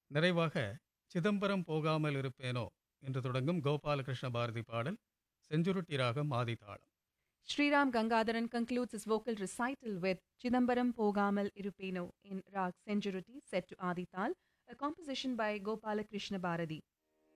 நிறைவாக சிதம்பரம் போகாமல் இருப்பேனோ என்று தொடங்கும் கோபாலகிருஷ்ண பாரதி பாடல் செஞ்சுருட்டி ராகம் ஆதிதாளம். Sriram Gangadharan concludes his vocal recital with Chidambaram Pogamal Irupeno in Rag Senjuruti set to Adi Tal, a composition by Gopala Krishna Bharati.